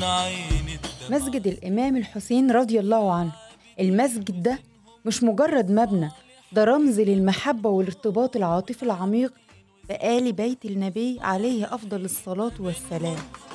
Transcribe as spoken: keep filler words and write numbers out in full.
من عين الدمع. مسجد الإمام الحسين رضي الله عنه، المسجد ده مش مجرد مبنى، ده رمز للمحبة والارتباط العاطفي العميق بآل بيت النبي عليه أفضل الصلاة والسلام.